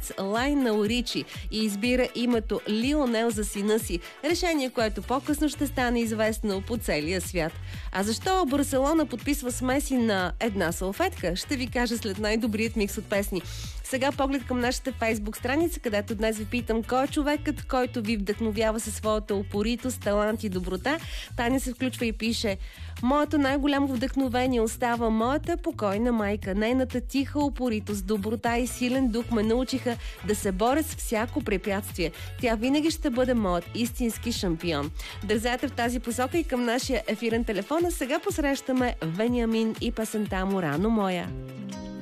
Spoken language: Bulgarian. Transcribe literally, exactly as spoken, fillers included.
It's Lionel Ричи и избира името Лионел за сина си. Решение, което по-късно ще стане известно по целия свят. А защо Барселона подписва с Меси на една салфетка? Ще ви кажа след най-добрият микс от песни. Сега поглед към нашата Фейсбук страница, където днес ви питам кой е човекът, който ви вдъхновява със своята упоритост, талант и доброта. Таня се включва и пише: моето най-голямо вдъхновение остава моята покойна майка. Нейната тиха упоритост, доброта и силен дух ме научиха да се боря с всяко препятствие. Тя винаги ще бъде моят истински шампион. Дързайте в тази посока и към нашия ефирен телефон. А сега посрещаме Вениамин и песента му "Рано моя".